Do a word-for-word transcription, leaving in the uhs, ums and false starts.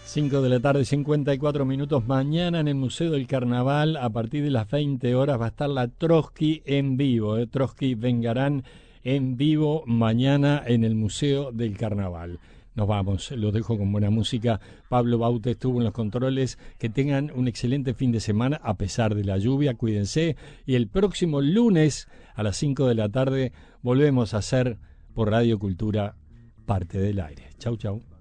cinco de la tarde, cincuenta y cuatro minutos. Mañana en el Museo del Carnaval, a partir de las veinte horas, va a estar la Trotsky en vivo. ¿eh? Trotsky Vengarán en vivo mañana en el Museo del Carnaval. Nos vamos, los dejo con buena música. Pablo Baute estuvo en los controles. Que tengan un excelente fin de semana a pesar de la lluvia. Cuídense. Y el próximo lunes a las cinco de la tarde volvemos a hacer por Radio Cultura Parte del Aire. Chau, chau.